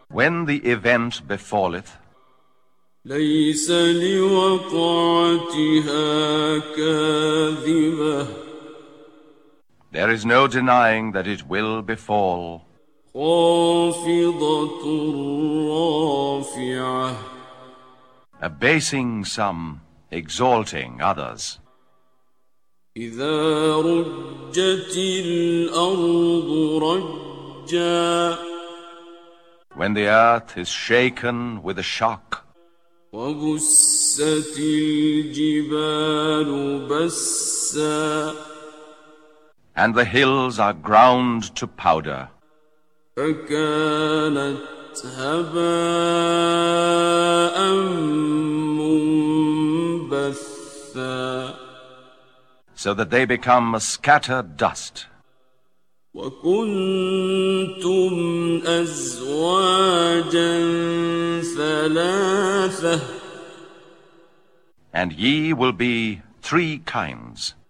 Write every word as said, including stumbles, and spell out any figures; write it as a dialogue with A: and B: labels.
A: When the event befalleth,
B: ليس لوقعتها كاذبة
A: there is no denying that it will befall.
B: خافضة رافعة
A: Abasing some, exalting others.
B: إذا رجت الأرض رجا
A: When the earth is shaken with a shock,
B: وبست الجبال بسا
A: and the hills are ground to powder,
B: فكانت هباء منبثا
A: so that they become a scattered dust.
B: وكنتم أزواجا ثلاثة
A: And ye will be three kinds.